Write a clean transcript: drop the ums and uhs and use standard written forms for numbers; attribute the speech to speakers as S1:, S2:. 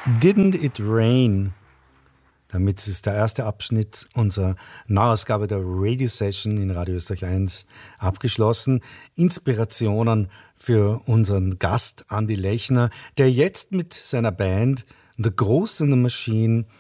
S1: Didn't It Rain? Damit ist der erste Abschnitt unserer Neuausgabe der Radio Session in Radio Österreich 1 abgeschlossen. Inspirationen für unseren Gast Andi Lechner, der jetzt mit seiner Band The Ghost in the Machine